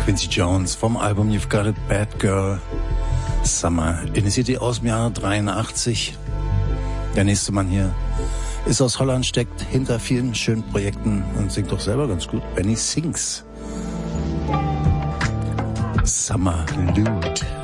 Quincy Jones vom Album You've Got It Bad Girl, Summer in the City aus dem Jahr 83. Der nächste Mann hier ist aus Holland, steckt hinter vielen schönen Projekten und singt doch selber ganz gut. Benny Sings. Summer Lude.